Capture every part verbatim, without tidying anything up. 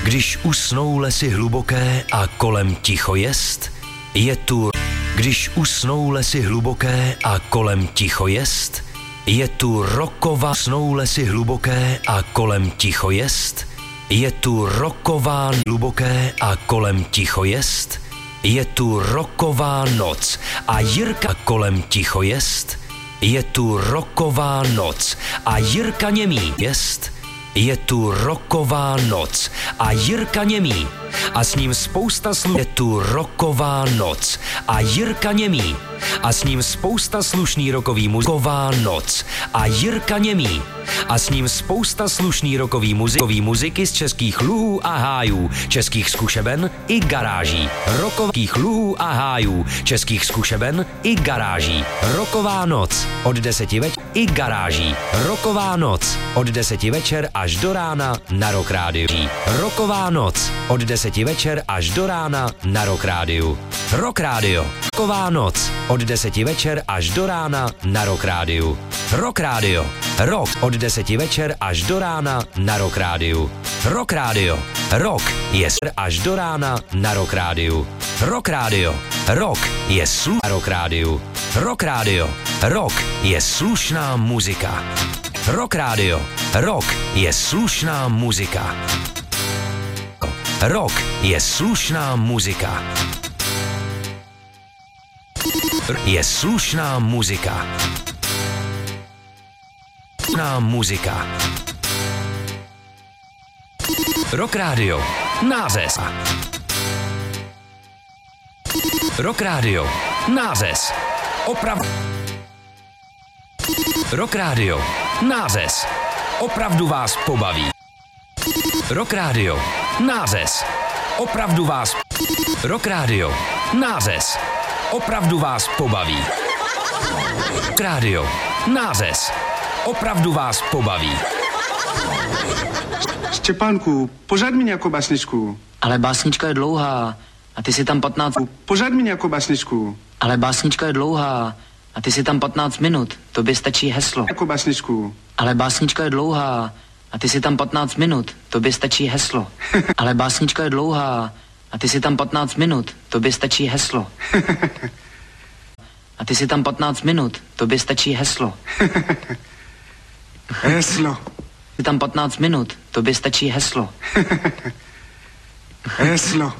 Když usnou lesy hluboké a kolem ticho jest, je tu. Když usnou lesy hluboké a kolem ticho jest, je tu roková. Snou lesy hluboké a kolem ticho jest, je tu roková. Hluboké a kolem ticho jest, je tu roková noc. A Jirka kolem ticho jest, je tu roková noc. A Jirka němý jest, je tu roková noc. A Jirka němý. A s ním spousta slu... Je tu roková noc. A Jirka němý. A s ním spousta slušný rokový muziková noc. A Jirka němý. A s ním spousta slušný rokový muzikový muziky z českých luhů a hájů, českých zkušeben i garáží. Rokových luhů a hájů, českých zkušeben i garáží. Roková noc od deseti večer i garáží. Roková noc od deseti večer až do rána na Rock Rádiu. Roková noc od deseti večer až do rána na Rock Rádiu. Rock Rádio. Roková noc od deseti večer až do rána na Rock Rádiu. Rock Rádio. Rock od deseti večer až do rána na Rock Rádiu. Rock Rádio. Rock je až do rána na Rock Rádiu. Rock Rádio. Rock je slu na Rock Rádiu. Rock Rádio. Rock je slušná muzika. Rock Rádio. Rock je slušná muzika. Rock je slušná muzika. Je slušná muzika. Slušná muzika. Rock Rádio. Nářez. Rock Rádio. Nářez. Opravdu. Rock Rádio. Nářez. Opravdu vás pobaví. Rock Rádio. Nářez. Opravdu vás. Rock Rádio. Nářez. Opravdu vás pobaví. Rock Rádio. Nářez. Opravdu vás pobaví. Štěpánku, pořád mi nějakou básničku. Ale básnička je dlouhá a ty si tam patnáct... Pořád mi nějakou básničku. Ale básnička je dlouhá a ty si tam patnáct minut. Tobě stačí heslo. Nějakou básničku. Ale básnička je dlouhá a ty si tam patnáct minut. Tobě stačí heslo. Ale básnička je dlouhá a ty si tam patnáct minut. Tobě stačí heslo. A ty si tam patnáct minut. Tobě stačí heslo. Heslo. Ty tam patnáct minut. Tobě stačí heslo. Heslo.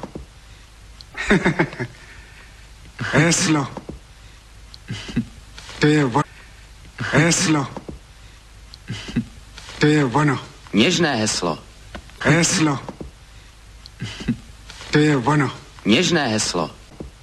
Heslo. To je ono. Heslo. To je ono. Něžné heslo. Heslo. To je ono. Něžné heslo.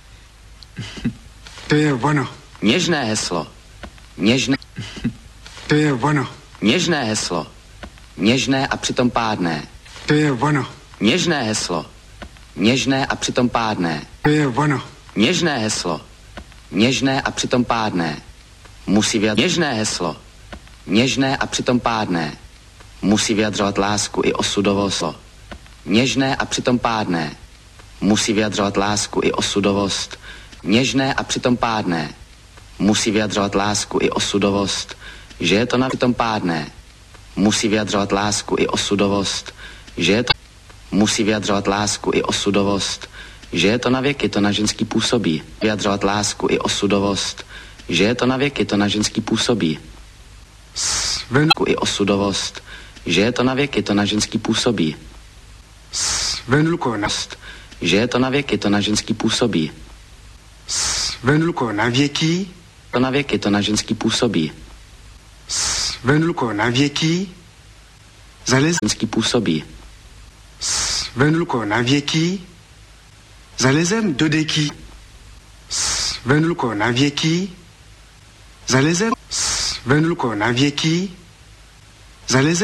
To je ono. Něžné heslo. Něžné. To je ono. Něžné heslo. Něžné a přitom pádné. To je ono. Něžné heslo. Něžné a přitom pádné. To je ono. Něžné heslo. Něžné a přitom pádné. Musí vyjadřovat. Něžné heslo. Něžné a přitom pádné. Musí vyjadřovat lásku i osudovost. Něžné a přitom pádné. Musí vyjadřovat lásku i osudovost. Něžné a přitom pádné. Musí vyjadřovat lásku i osudovost. Že je to na přitom pádné. Musí vyjadřovat lásku i osudovost. Že je to... Musí vyjadřovat lásku i osudovost. Že je to na věky, to na ženský působí. Vyjadřovat lásku i osudovost. Že je to na věky, to na ženský působí. Svenku i osudovost. Že je to na věky, to na ženský působí. Svenluko na... Že je to na věky, to na ženský působí. Svenluko na věky. To na věky, to na ženský působí. Svenluko na věky. Zalez... Ženský působí. Svenluko na věky. Zalezem do deky. Svenluko na věky. Zalezem. Svenluko na věky. Zalezem.